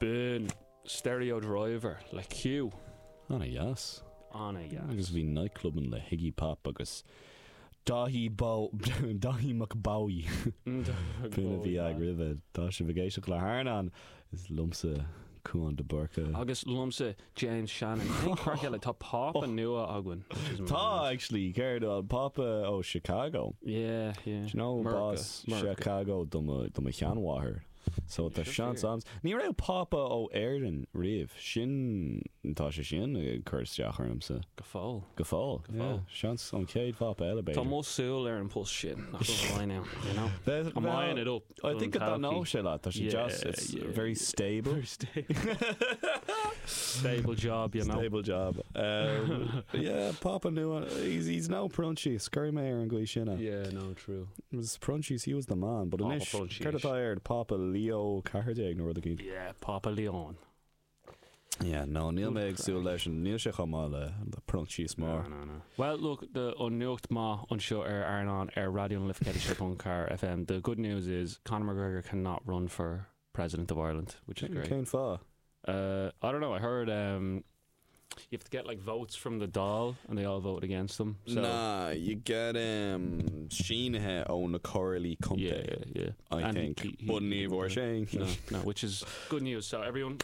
Bin stereo driver le Q. Anna yes. Agus bhí nightclubin le Higgy Pop agus Dahi McBowie. Puna bhí agribh tá sé bhgéiseach le háirn is lumsa Cuan de Burka. Agus lumsa James Shannon. Parkele tá Papa nua agun. Tá actually cared Papa ó Chicago. Yeah. You know boss Chicago dum cheanmháthair. So tá sean sams. Ní raibh Papa ó Éirinn riamh sin tá sé sin chuirteach armsa. Go fáil. Sean an céad Papa elevator. Tá mó súil ar an post sin. Not gonna lie now, you know. I'm eyeing it up. I think that know sé lá. Tá sé just it's very stable. Very stable. Stable job, you know. Stable job. Yeah, Papa knew he's now Prunchies. Scurry Mayor and Gleishina. Yeah, no, true. It was Prunchies, he was the man. But Inish, Curtifired Papa Leo Cardig nor the game. Yeah, Papa Leon. Yeah, no, Neil makes the election. Neil Shechamal, the Prunchies more. No. Well, look, the unnucht ma on show Arnon Radio and Lift Kelly Shipon Car FM. The good news is Conor McGregor cannot run for President of Ireland, which is great. Came far. I don't know. I heard you have to get like votes from the Dáil, and they all vote against them. So. Nah, you get Sheenahe on the Corley Conte. Yeah. I think. But neither saying. No, which is good news. So everyone.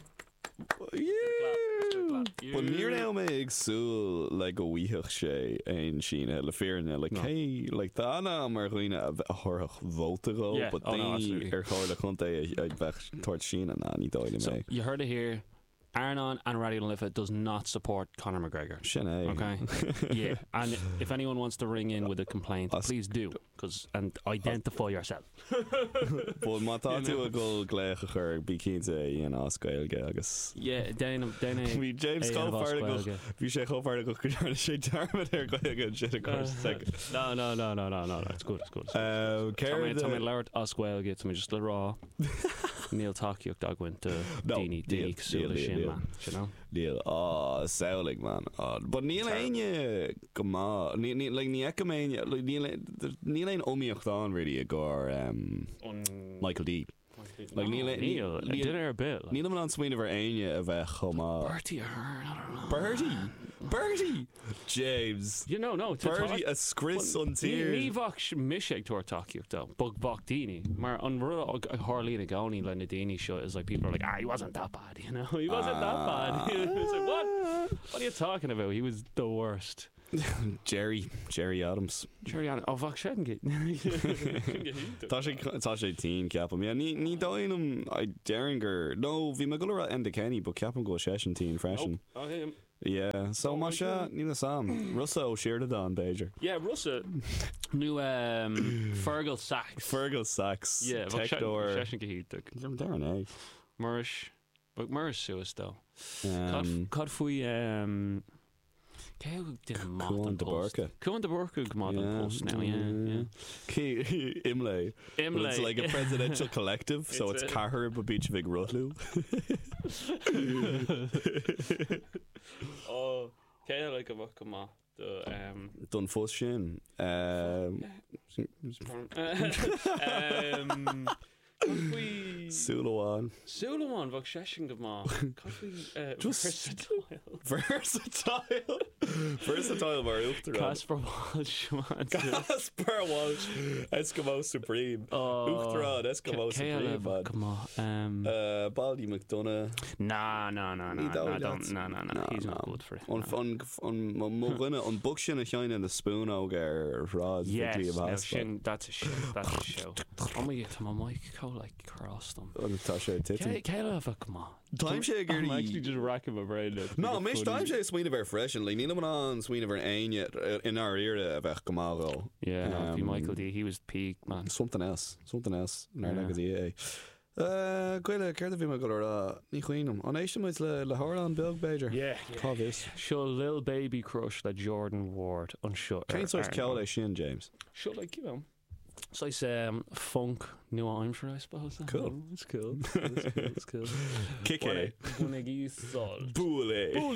But near now me exul like a weehach sé ein Sheena le fearne like hey like Dana Marina a horch vote but then Corley Conte I back towards Sheena na ni doile me. So you heard it here. Arnon and Radio Liffey does not support Conor McGregor. Okay. Yeah. And if anyone wants to ring in with a complaint, please do, and identify yourself. But my thought to a goal gleicher be keen to Oscailge agus. Yeah, Dana we James Colfardigal we say Colfardigal could say Darmid there going shit of course second. No, it's good. Tommy Laird Oscailge to me just the raw. Neil Takiuk Dagwin to Dini Ksula Shin man, you know? Neil, Saulig man. But Neil Aine Gama like Niekamania like Neil Aine Omiocht on really a gore Michael D. Like Neil dinner a bit. Neil man on Sweeney for Aine of Choma. Bertie Ahern, I don't know. Bertie James. You know, no. Bertie a Scris on tier. Nivak Mishek to Takiuk though. Bug Dini. Mar on Harley Goni like Nadini show is like people are like, he wasn't that bad, you know. He wasn't that bad. It's like what are you talking about? He was the worst. Jerry Adams. Oh fuck shouldn't get Tá sé team Capam. Yeah, ní doinum I Deringer. No, vi magulra end Kenny, but Capam go session team freshen. Oh him. Yeah, so Masha Nina Sam. Russo shared it on Bejer. Yeah, Russo new Fergal Sachs. Yeah, Tector. Session Kahit. Darren Murish. But Murish suicide though. Cod fui Cuan de Burka modern post now, yeah. Imlay. It's like a presidential collective, so it's Carher but Beach Big Rutlu. Oh, okay, like a come on. Done fuss shin. Sulawan vog session of ma versatile mar Uchterad Casper Walsh Eskimo Supreme Uchterad Eskimo Supreme come on Baldy McDonough no he's not good for it on Buckshin a shine in the spoon over Rod that's a show oh my god my mic like crossed them. Kayla, come on. Time share I'm actually just racking my brain. No, Mish time share Sweeney very fresh and like Nina on Sweeney very ain in our era of Kamaro. Yeah, Michael D. He was peak man. Something else. Quite a care of him. I got ni queenum. On Asian was le Harlan Bilg Bajer. Yeah. Covis. Show little baby crush that Jordan Ward unsure. Can't source Kelly Shin James. Show like you know. So it's funk new Imshire, I suppose. Cool. It's cool. Kick it. Boule.